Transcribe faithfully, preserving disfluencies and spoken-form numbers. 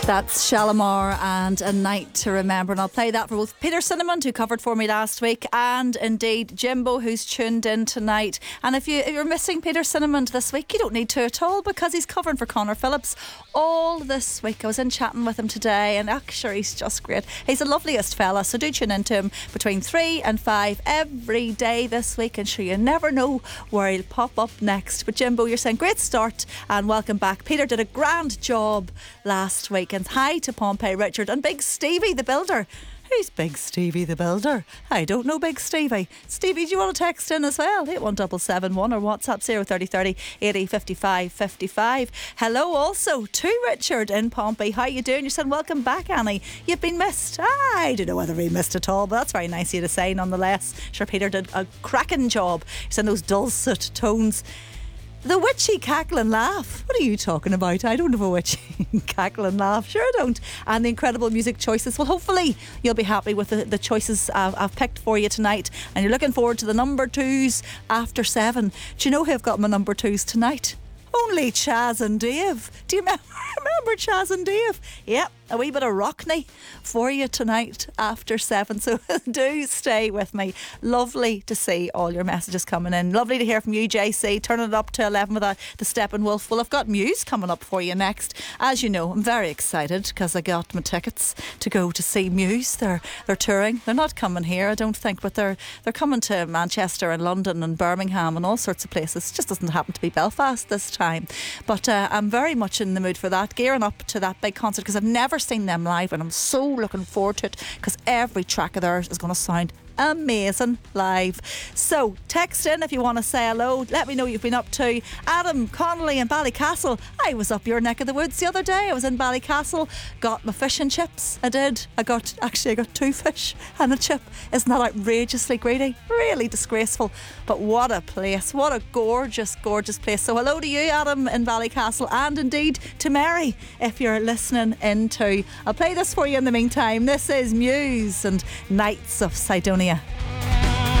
That's Shalimar and A Night to Remember, and I'll play that for both Peter Cinnamon, who covered for me last week, and indeed Jimbo, who's tuned in tonight. And if, you, if you're missing Peter Cinnamon this week, you don't need to at all, because he's covering for Connor Phillips all this week. I was in chatting with him today, and actually he's just great. He's the loveliest fella, so do tune into him between three and five every day this week, and sure, you never know where he'll pop up next. But Jimbo, you're saying great start and welcome back. Peter did a grand job last week. And hi to Pompey Richard and Big Stevie the Builder. Who's Big Stevie the Builder? I don't know Big Stevie. Stevie, do you want to text in as well? eight one seven seven one or WhatsApp zero three zero three zero eighty fifty-five fifty-five. Hello also to Richard in Pompey. How you doing? You're saying welcome back, Annie. You've been missed. Ah, I don't know whether he missed at all, but that's very nice of you to say nonetheless. Sure, Peter did a cracking job. He's in those dulcet tones. The witchy cackling laugh. What are you talking about? I don't have a witchy cackling laugh. Sure I don't. And the incredible music choices. Well, hopefully you'll be happy with the, the choices I've, I've picked for you tonight. And you're looking forward to the number twos after seven. Do you know who I've got my number twos tonight? Only Chaz and Dave. Do you remember, remember Chaz and Dave? Yep, a wee bit of Rockney for you tonight after seven. So do stay with me. Lovely to see all your messages coming in. Lovely to hear from you, J C. Turning it up to eleven with the Steppenwolf. Well, I've got Muse coming up for you next. As you know, I'm very excited because I got my tickets to go to see Muse. They're they're touring. They're not coming here, I don't think, but they're they're coming to Manchester and London and Birmingham and all sorts of places. It just doesn't happen to be Belfast this time. Time. But uh, I'm very much in the mood for that, gearing up to that big concert, because I've never seen them live and I'm so looking forward to it, because every track of theirs is going to sound amazing live. So text in if you want to say hello. Let me know what you've been up to. Adam Connolly in Ballycastle. I was up your neck of the woods the other day. I was in Ballycastle, got my fish and chips. I did. I got actually I got two fish and a chip. Isn't that outrageously greedy? Really disgraceful. But what a place. What a gorgeous, gorgeous place. So hello to you, Adam in Ballycastle, and indeed to Mary if you're listening in too. I'll play this for you in the meantime. This is Muse and Knights of Sidonia.